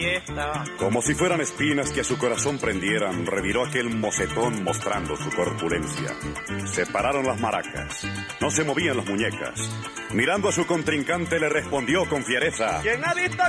Como si fueran espinas que a su corazón prendieran, reviró aquel mocetón mostrando su corpulencia. Se pararon las maracas, no se movían las muñecas. Mirando a su contrincante le respondió con fiereza: ¿Quién ha visto